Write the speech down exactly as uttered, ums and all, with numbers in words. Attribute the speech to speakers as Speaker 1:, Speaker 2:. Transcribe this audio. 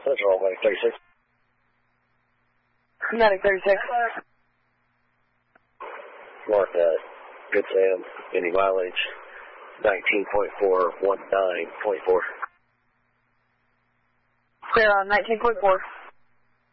Speaker 1: That's all, Medic thirty-six.
Speaker 2: Medic thirty-six.
Speaker 1: Mark that. Good Sam. Any mileage? nineteen point four one nine point four.
Speaker 2: Clear on nineteen point four.